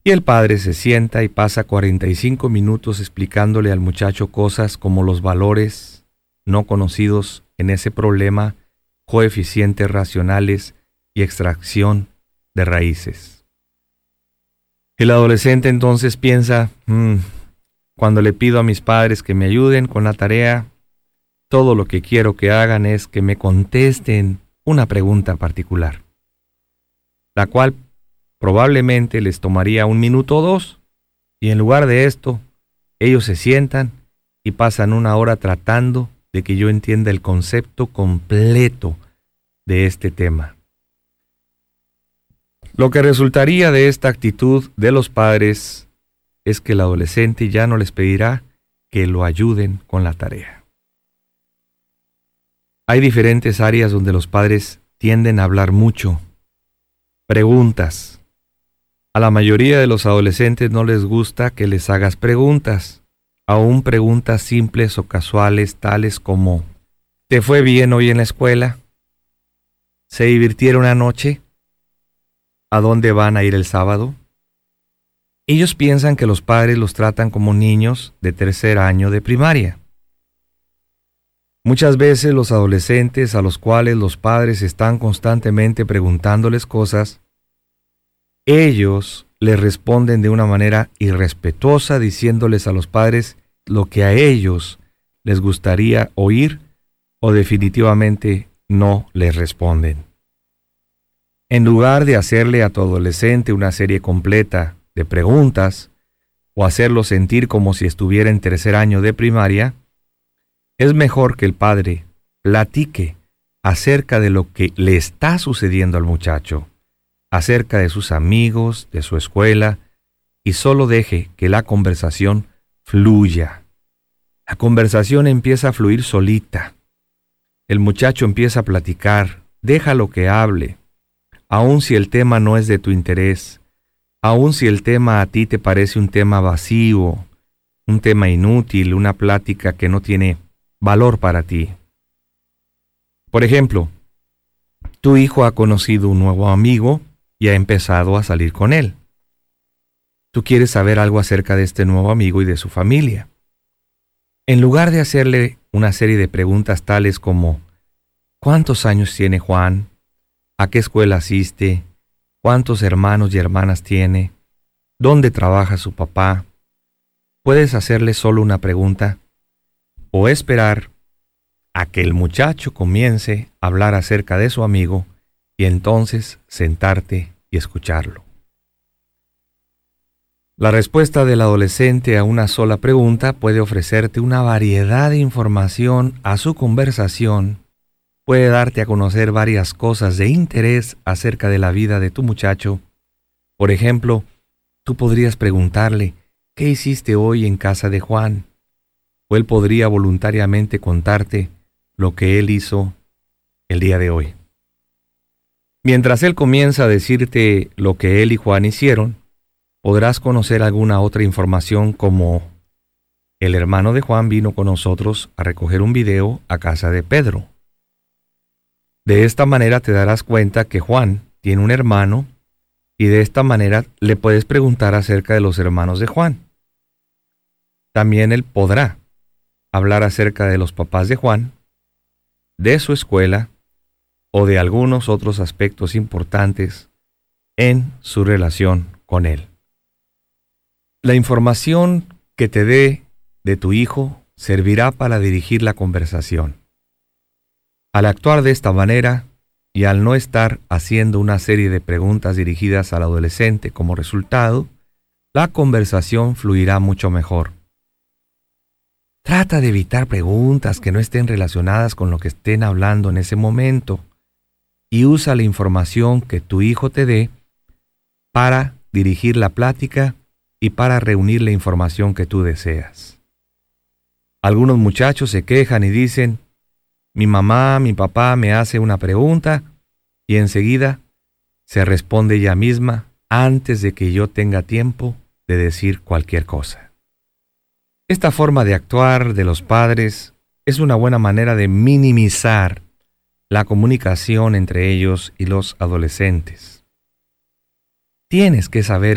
Y el padre se sienta y pasa 45 minutos explicándole al muchacho cosas como los valores no conocidos en ese problema, coeficientes racionales y extracción de raíces. El adolescente entonces piensa, cuando le pido a mis padres que me ayuden con la tarea, todo lo que quiero que hagan es que me contesten una pregunta particular, la cual probablemente les tomaría 1 minuto o 2, y en lugar de esto, ellos se sientan y pasan 1 hora tratando de que yo entienda el concepto completo de este tema. Lo que resultaría de esta actitud de los padres es que el adolescente ya no les pedirá que lo ayuden con la tarea. Hay diferentes áreas donde los padres tienden a hablar mucho. Preguntas. A la mayoría de los adolescentes no les gusta que les hagas preguntas, aún preguntas simples o casuales tales como ¿te fue bien hoy en la escuela? ¿Se divirtieron anoche? ¿A dónde van a ir el sábado? Ellos piensan que los padres los tratan como niños de 3er año de primaria. Muchas veces los adolescentes a los cuales los padres están constantemente preguntándoles cosas, ellos les responden de una manera irrespetuosa diciéndoles a los padres lo que a ellos les gustaría oír o definitivamente no les responden. En lugar de hacerle a tu adolescente una serie completa de preguntas o hacerlo sentir como si estuviera en 3er año de primaria, es mejor que el padre platique acerca de lo que le está sucediendo al muchacho, acerca de sus amigos, de su escuela, y solo deje que la conversación fluya. La conversación empieza a fluir solita. El muchacho empieza a platicar, déjalo que hable, aun si el tema no es de tu interés, aun si el tema a ti te parece un tema vacío, un tema inútil, una plática que no tiene valor para ti. Por ejemplo, tu hijo ha conocido un nuevo amigo y ha empezado a salir con él. Tú quieres saber algo acerca de este nuevo amigo y de su familia. En lugar de hacerle una serie de preguntas tales como ¿cuántos años tiene Juan? ¿A qué escuela asiste? ¿Cuántos hermanos y hermanas tiene? ¿Dónde trabaja su papá? Puedes hacerle solo una pregunta o esperar a que el muchacho comience a hablar acerca de su amigo y entonces sentarte y escucharlo. La respuesta del adolescente a una sola pregunta puede ofrecerte una variedad de información a su conversación, puede darte a conocer varias cosas de interés acerca de la vida de tu muchacho. Por ejemplo, tú podrías preguntarle, ¿qué hiciste hoy en casa de Juan? O él podría voluntariamente contarte lo que él hizo el día de hoy. Mientras él comienza a decirte lo que él y Juan hicieron, podrás conocer alguna otra información como el hermano de Juan vino con nosotros a recoger un video a casa de Pedro. De esta manera te darás cuenta que Juan tiene un hermano y de esta manera le puedes preguntar acerca de los hermanos de Juan. También él podrá hablar acerca de los papás de Juan, de su escuela o de algunos otros aspectos importantes en su relación con él. La información que te dé de tu hijo servirá para dirigir la conversación. Al actuar de esta manera y al no estar haciendo una serie de preguntas dirigidas al adolescente como resultado, la conversación fluirá mucho mejor. Trata de evitar preguntas que no estén relacionadas con lo que estén hablando en ese momento y usa la información que tu hijo te dé para dirigir la plática y para reunir la información que tú deseas. Algunos muchachos se quejan y dicen, mi mamá, mi papá me hace una pregunta y enseguida se responde ella misma antes de que yo tenga tiempo de decir cualquier cosa. Esta forma de actuar de los padres es una buena manera de minimizar la comunicación entre ellos y los adolescentes. Tienes que saber